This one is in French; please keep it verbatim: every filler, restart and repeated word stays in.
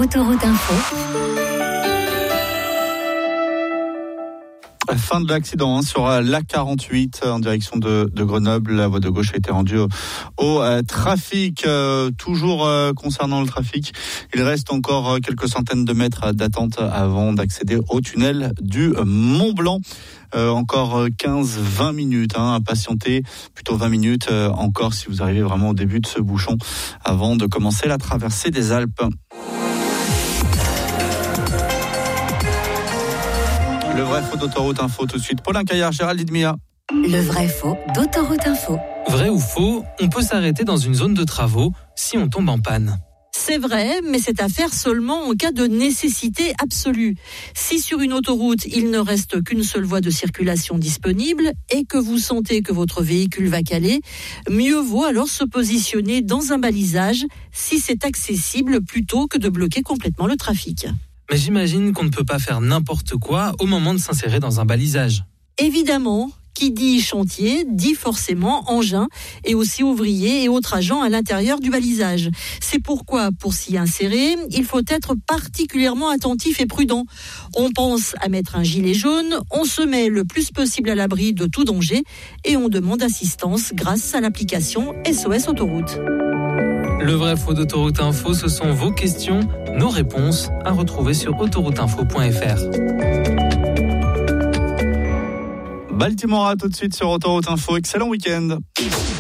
Autoroute Info. Fin de l'accident hein, sur l'A quarante-huit en direction de, de Grenoble. La voie de gauche a été rendue au, au euh, trafic. Euh, toujours euh, concernant le trafic, il reste encore quelques centaines de mètres d'attente avant d'accéder au tunnel du Mont Blanc. Euh, encore quinze à vingt minutes hein, à patienter, plutôt vingt minutes euh, encore si vous arrivez vraiment au début de ce bouchon avant de commencer la traversée des Alpes. Le vrai faux d'Autoroute Info tout de suite. Paulin Caillard, Géraldine Mia. Le vrai faux d'Autoroute Info. Vrai ou faux, on peut s'arrêter dans une zone de travaux si on tombe en panne. C'est vrai, mais c'est à faire seulement en cas de nécessité absolue. Si sur une autoroute, il ne reste qu'une seule voie de circulation disponible et que vous sentez que votre véhicule va caler, mieux vaut alors se positionner dans un balisage si c'est accessible plutôt que de bloquer complètement le trafic. Mais j'imagine qu'on ne peut pas faire n'importe quoi au moment de s'insérer dans un balisage. Évidemment, qui dit chantier dit forcément engin et aussi ouvriers et autres agents à l'intérieur du balisage. C'est pourquoi, pour s'y insérer, il faut être particulièrement attentif et prudent. On pense à mettre un gilet jaune, on se met le plus possible à l'abri de tout danger et on demande assistance grâce à l'application S O S Autoroute. Le vrai faux d'Autoroute Info, ce sont vos questions, nos réponses à retrouver sur autoroute info point f r. Baltimore tout de suite sur Autoroute Info. Excellent week-end.